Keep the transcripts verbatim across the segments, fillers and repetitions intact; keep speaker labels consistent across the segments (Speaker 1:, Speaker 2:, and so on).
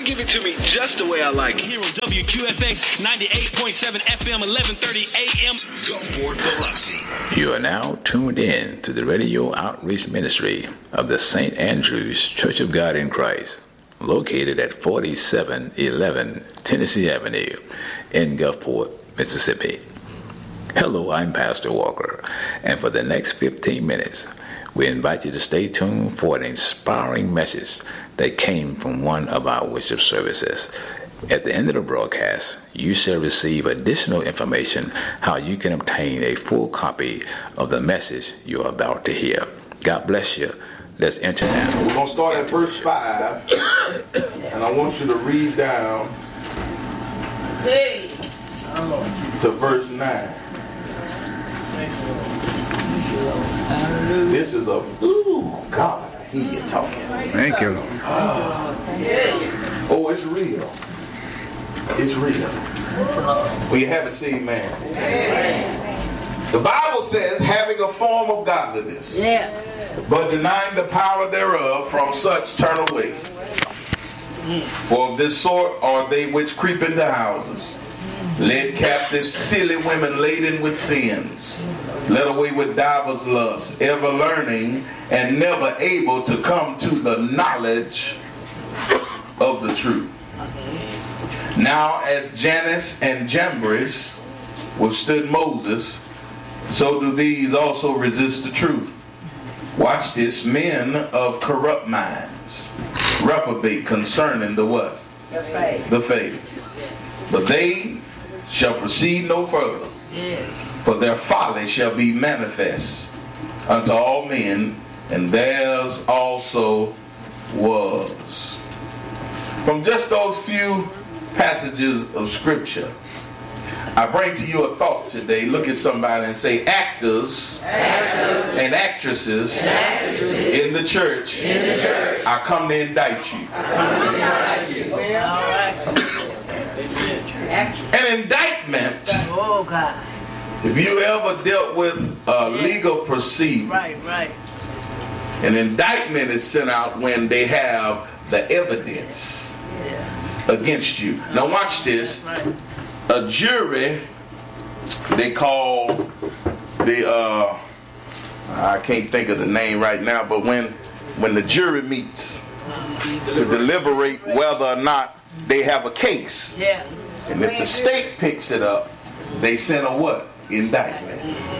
Speaker 1: give it to me just the way I like it.
Speaker 2: Here on W Q F X ninety-eight point seven F M, eleven thirty A M.
Speaker 3: Gulfport, Biloxi.
Speaker 4: You are now tuned in to the radio outreach ministry of the Saint Andrew's Church of God in Christ, located at forty-seven eleven Tennessee Avenue in Gulfport, Mississippi. Hello, I'm Pastor Walker, and for the next fifteen minutes, we invite you to stay tuned for an inspiring message that came from one of our worship services. At the end of the broadcast, you shall receive additional information how you can obtain a full copy of the message you're about to hear. God bless you. Let's enter now.
Speaker 5: We're going to start at verse five, and I want you to read down to verse nine. This is a, ooh, God, I hear you talking.
Speaker 6: Thank you, Lord.
Speaker 5: Oh, oh, it's real. It's real. Well, you have it, say amen. The Bible says, having a form of godliness, yeah, but denying the power thereof, from such turn away. For of this sort are they which creep into houses, led captive silly women laden with sins, led away with divers lusts, ever learning and never able to come to the knowledge of the truth. Now as Jannes and Jambres withstood Moses, so do these also resist the truth. Watch this, men of corrupt minds reprobate concerning the what? The faith. The faith. But they shall proceed no further, for their folly shall be manifest unto all men, and theirs also was. From just those few passages of scripture, I bring to you a thought today. Look at somebody and say, actors, actors and, actresses and actresses in the church, in the church I come to indict you. I come to indict you. Well, all right. An indictment, oh God, if you ever dealt with a legal proceeding, right, right. An indictment is sent out when they have the evidence against you. Now watch this. A jury, they call the uh, I can't think of the name right now, but when when the jury meets to deliberate whether or not they have a case, yeah. And if the state picks it up, they send a what? Indictment.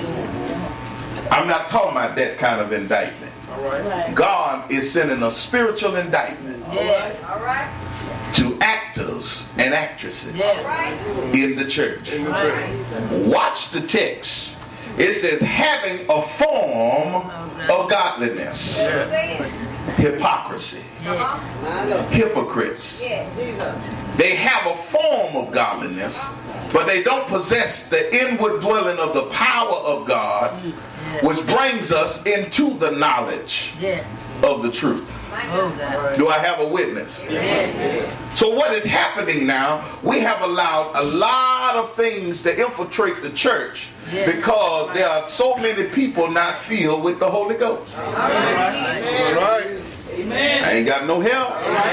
Speaker 5: I'm not talking about that kind of indictment. All right. God is sending a spiritual indictment. Yeah. All right. To actors and actresses, yeah, in the church. Right. Watch the text. It says, having a form of godliness. Yeah. Hypocrisy. Yeah. Hypocrites. They have a form of godliness, but they don't possess the inward dwelling of the power of God, which brings us into the knowledge of the truth. Do I have a witness? So what is happening now, we have allowed a lot of things to infiltrate the church because there are so many people not filled with the Holy Ghost. All right. Amen. I ain't got no help.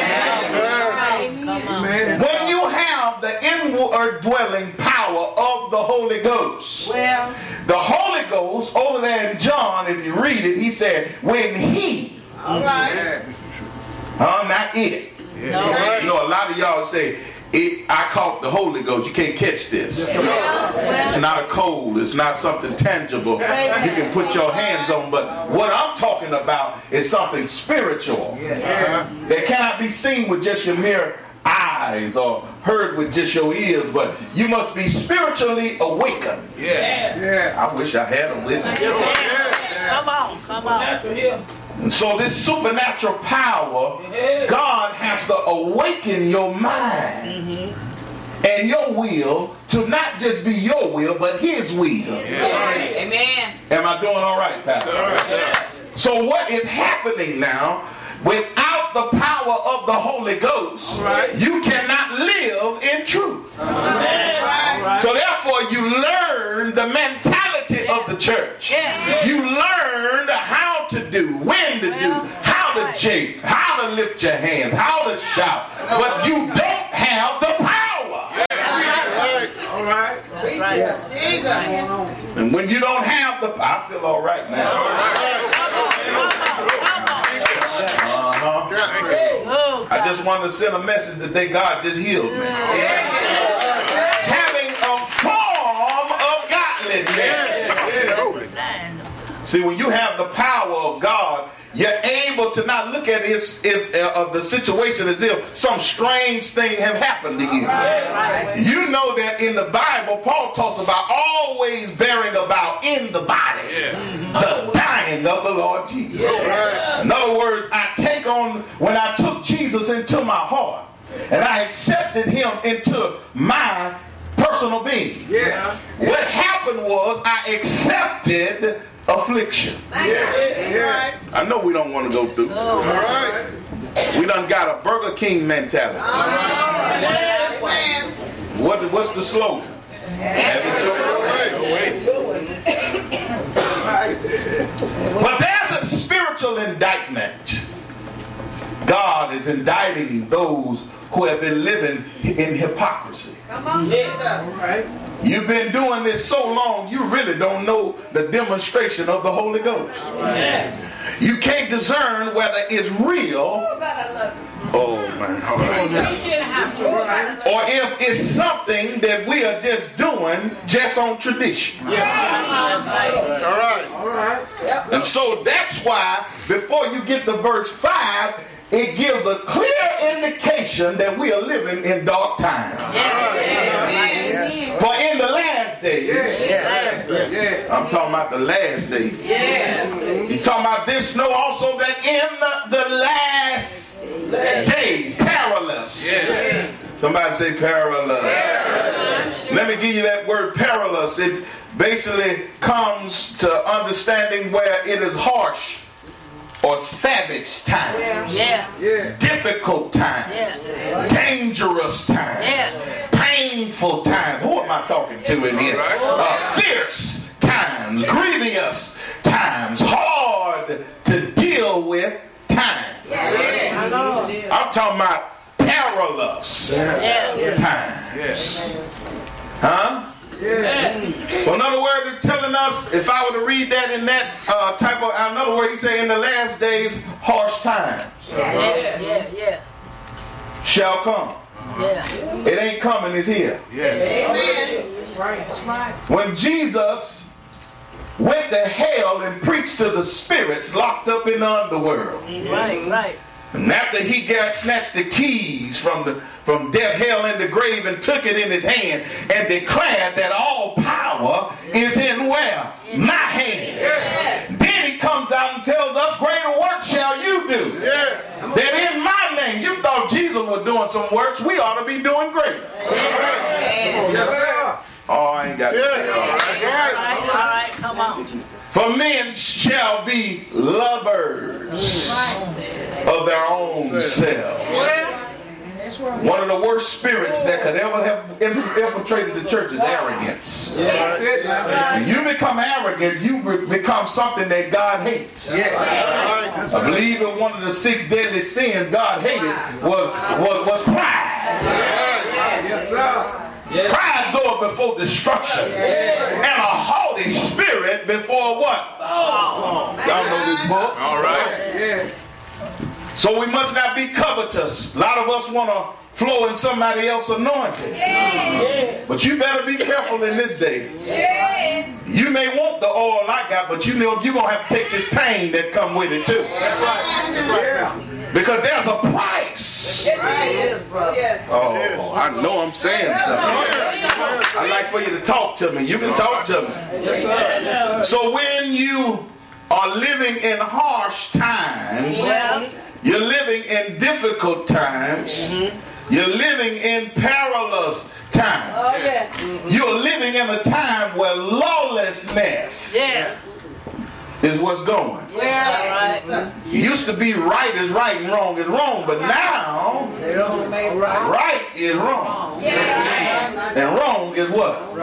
Speaker 5: Amen. When you have the inward dwelling power of the Holy Ghost, well, the Holy Ghost over there in John, if you read it, he said, when he, all right, huh, not it. Yeah. You know, a lot of y'all say, It, I caught the Holy Ghost. You can't catch this. It's not a cold. It's not something tangible you can put your hands on. But what I'm talking about is something spiritual that cannot be seen with just your mere eyes or heard with just your ears. But you must be spiritually awakened. Yeah. I wish I had a witness.
Speaker 7: Come on, come on.
Speaker 5: And so this supernatural power, God has to awaken your mind mm-hmm. and your will to not just be your will, but His will.
Speaker 7: Yes. Amen.
Speaker 5: Am I doing all right, Pastor? Yes. So what is happening now, without the power of the Holy Ghost, right, you cannot live in truth. Right. So therefore you learn the mentality yeah. of the church. Yeah. You learned how to do, when to do, how to appreciate how to lift your hands, how to shout, but you don't have the power.
Speaker 6: All right.
Speaker 5: And when you don't have the power, I feel all right now. Uh-huh. I just wanted to send a message today. God just healed me. Having a form of godliness. See, when you have the power of God, you're able to not look at it if, uh, of the situation as if some strange thing have happened to you. You know that in the Bible, Paul talks about always bearing about in the body the dying of the Lord Jesus. In other words, I take on, when I took Jesus into my heart and I accepted him into my personal being,
Speaker 6: Yeah.
Speaker 5: what happened was I accepted affliction.
Speaker 6: Yeah.
Speaker 5: I know we don't want to go through.
Speaker 6: All right.
Speaker 5: We done got a Burger King mentality. What, what's the slogan? But there's a spiritual indictment. God is indicting those who have been living in hypocrisy.
Speaker 7: Come on, Jesus.
Speaker 6: Right.
Speaker 5: You've been doing this so long, you really don't know the demonstration of the Holy Ghost. You can't discern whether it's real.
Speaker 7: Oh, God, I love you.
Speaker 5: Oh, man. All right.
Speaker 7: Preach in the house.
Speaker 5: Or if it's something that we are just doing just on tradition.
Speaker 6: All right. All right.
Speaker 5: And so that's why before you get to verse five, it gives a clear indication that we are living in dark times. For in the last days,
Speaker 6: Yeah.
Speaker 5: I'm talking about the last days. You're talking about this, know also that in the, the last days, perilous. Somebody say perilous. Let me give you that word perilous. It basically comes to understanding where it is harsh or savage times,
Speaker 7: Yeah.
Speaker 6: Yeah.
Speaker 5: difficult times,
Speaker 7: Yes.
Speaker 5: dangerous times,
Speaker 7: Yes.
Speaker 5: painful times. Who am I talking to in here? Uh, fierce times, grievous times, hard to deal with times. I'm talking about perilous
Speaker 7: Yeah.
Speaker 5: times. Huh? So in other words, it's telling us, if I were to read that in that uh, type of, in other words, he's saying in the last days, harsh times
Speaker 7: Yeah. Yeah. Yeah.
Speaker 5: shall come.
Speaker 7: Yeah.
Speaker 5: It ain't coming, it's here.
Speaker 7: That's right.
Speaker 5: When Jesus went to hell and preached to the spirits locked up in the underworld,
Speaker 7: Right. Right.
Speaker 5: and after he got snatched the keys from the from death, hell, and the grave and took it in his hand and declared that all power is in where? My hand. Then he comes out and tells us, greater work shall you do. That in my name, you thought Jesus was doing some works, we ought to be doing great.
Speaker 6: Yes, sir.
Speaker 5: Oh, I ain't got it.
Speaker 7: All right. All right. Come on.
Speaker 5: For men shall be lovers of their own selves. One of the worst spirits that could ever have infiltrated the church is arrogance. When you become arrogant, you become something that God hates. I believe in one of the six deadly sins God hated was, was, was pride.
Speaker 6: Yes, sir.
Speaker 5: Pride goeth before destruction, and a haughty spirit before what? Y'all know this book? All right.
Speaker 6: Yeah.
Speaker 5: So we must not be covetous. A lot of us want to flow in somebody else's anointing. But you better be careful in this day. You may want the oil I got, but you know you're going to have to take this pain that come with it too.
Speaker 6: Yeah.
Speaker 5: Because there's a price. Oh, I know I'm saying something. I'd like for you to talk to me. You can talk to me. So when you are living in harsh times, you're living in difficult times, you're living in perilous times.
Speaker 7: Oh, yes.
Speaker 5: You're living in a time where lawlessness
Speaker 7: Yeah.
Speaker 5: is what's going.
Speaker 7: Yeah. Right.
Speaker 5: It used to be right is right and wrong is wrong, but now right is wrong. And wrong is what?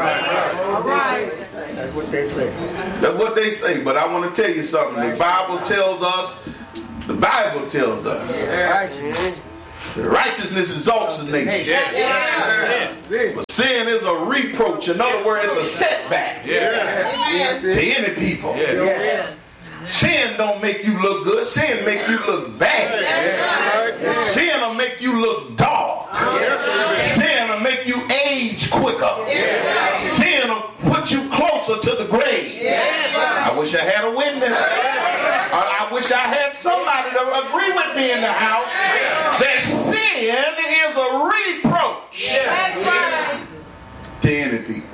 Speaker 6: That's what they say.
Speaker 5: That's what they say. But I want to tell you something. The Bible tells us The Bible tells us righteousness exalts a nation.
Speaker 6: Yes. Yes.
Speaker 5: But sin is a reproach. In other words, it's a setback
Speaker 6: Yes.
Speaker 5: to any people.
Speaker 6: Yes.
Speaker 5: Sin don't make you look good. Sin make you look bad. Sin will make you look dark. Sin will make you age quicker. Sin will put you closer to the grave. I wish I had a witness. I, I wish I had somebody to agree with me in the house that sin is a reproach to any people.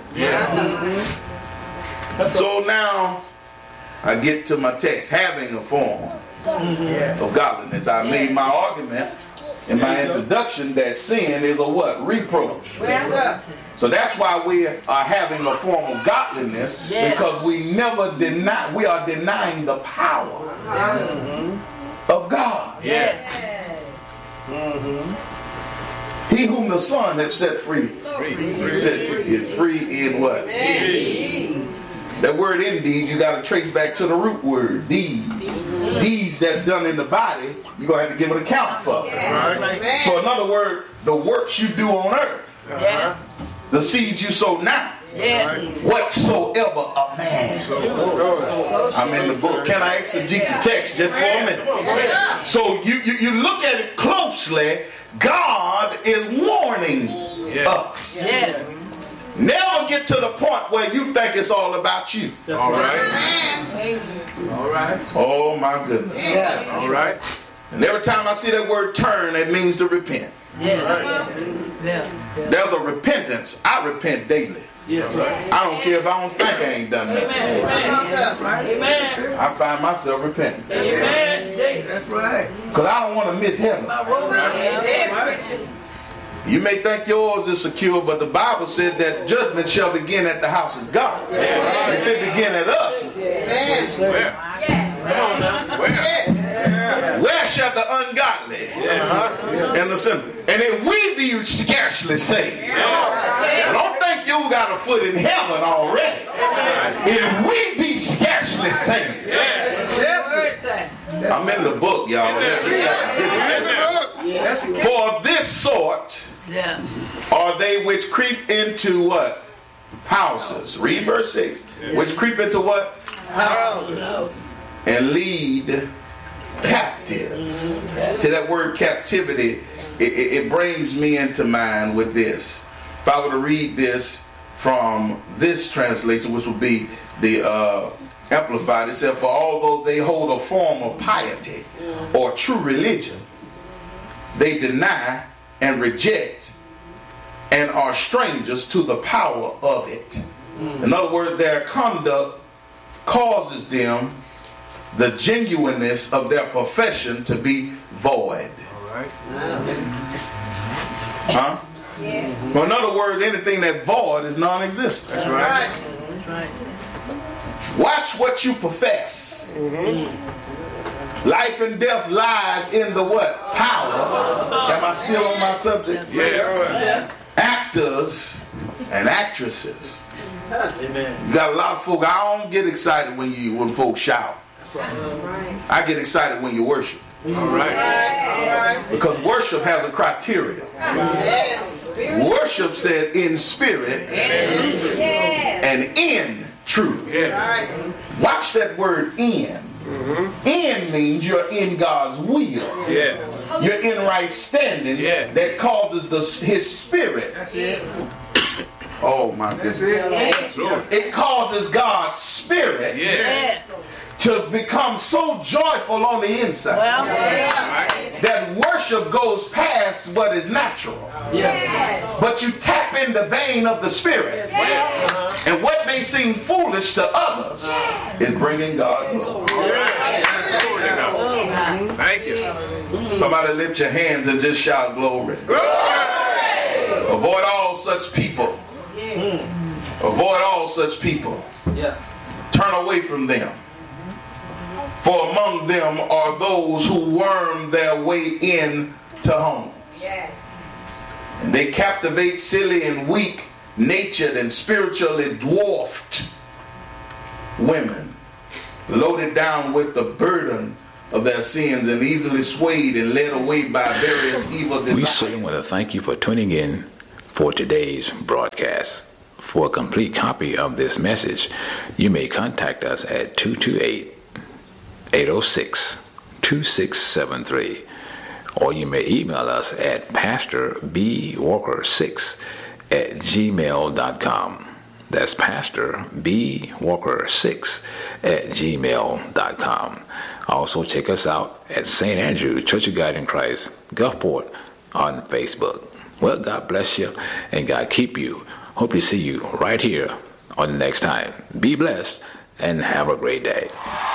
Speaker 5: So now I get to my text, having a form of godliness. I made my argument in my introduction that sin is a what? Reproach. So that's why we are having a form of godliness, because we never deny, we are denying the power of God.
Speaker 7: Yes.
Speaker 5: He whom the Son hath set free, set free is free in what? That word indeed, you got to trace back to the root word, deed. Deeds that's done in the body, you're going to have to give an account for. Right. So in other words, the works you do on earth,
Speaker 7: Yeah.
Speaker 5: the seeds you sow now,
Speaker 7: Yeah.
Speaker 5: whatsoever a man. I'm in the book. Can I exegete the text just for a minute? So you, you, you look at it closely, God is warning us.
Speaker 7: Yeah.
Speaker 5: Never get to the point where you think it's all about you.
Speaker 6: All right. All right.
Speaker 5: Oh my goodness.
Speaker 6: All right.
Speaker 5: And every time I see that word turn, it means to repent.
Speaker 7: Yeah. Yeah.
Speaker 5: There's a repentance. I repent daily.
Speaker 7: Yes, sir.
Speaker 5: I don't care if I don't think I ain't done that.
Speaker 7: Amen.
Speaker 5: I find myself repenting.
Speaker 7: Amen.
Speaker 6: That's right.
Speaker 5: Because I don't want to miss heaven. You may think yours is secure, but the Bible said that judgment shall begin at the house of God. If it begin at us,
Speaker 6: Where?
Speaker 5: where shall the ungodly and the sinner? And if we be scarcely saved, don't think you got a foot in heaven already. If we be scarcely saved, I'm in the book, y'all. For this sort
Speaker 7: Yeah.
Speaker 5: are they which creep into what? Houses. Read verse six. Which creep into what?
Speaker 7: Houses.
Speaker 5: And lead captive. To that word captivity, it, it, it brings me into mind with this. If I were to read this from this translation, which would be the uh, Amplified, it said, for although they hold a form of piety or true religion, they deny and reject and are strangers to the power of it. In other words, their conduct causes them the genuineness of their profession to be void.
Speaker 6: All right.
Speaker 5: Huh? Yes. Well, in other words, anything that's void is non-existent.
Speaker 6: That's right.
Speaker 7: That's right.
Speaker 5: Watch what you profess. Mm-hmm. Life and death lies in the what? Power. Am I still on my subject?
Speaker 6: Yeah.
Speaker 5: Actors and actresses.
Speaker 7: Amen.
Speaker 5: You got a lot of folk. I don't get excited when you when folks shout. I get excited when you worship.
Speaker 6: All right.
Speaker 5: Because worship has a criteria. Worship said in spirit and in truth.
Speaker 6: Yeah.
Speaker 5: Watch that word in. Mm-hmm. In means you're in God's will.
Speaker 6: Yeah.
Speaker 5: You're in right standing.
Speaker 6: Yes.
Speaker 5: That causes the, His spirit.
Speaker 6: That's it.
Speaker 5: Oh my
Speaker 6: That's
Speaker 5: goodness.
Speaker 6: it.
Speaker 5: It causes God's spirit
Speaker 6: Yeah.
Speaker 5: to become so joyful on the inside
Speaker 7: Well,
Speaker 5: that worship goes past what is natural.
Speaker 7: yeah.
Speaker 5: But you tap in the vein of the spirit. And what may seem foolish to others is bringing God glory.
Speaker 6: Thank you.
Speaker 5: Somebody lift your hands and just shout glory. Avoid all such people. Avoid all such people. Turn away from them. For among them are those who worm their way in to home.
Speaker 8: Yes.
Speaker 5: And they captivate silly and weak natured and spiritually dwarfed women, loaded down with the burden of their sins and easily swayed and led away by various evil desires.
Speaker 4: We certainly want to thank you for tuning in for today's broadcast. For a complete copy of this message, you may contact us at two two eight, eight oh six, two six seven three, or you may email us at pastor b walker six at gmail dot com. That's pastor b walker six at gmail dot com. Also check us out at Saint Andrew Church of God in Christ, Gulfport, on Facebook. Well, God bless you and God keep you. Hope to see you right here on the next time. Be blessed and have a great day.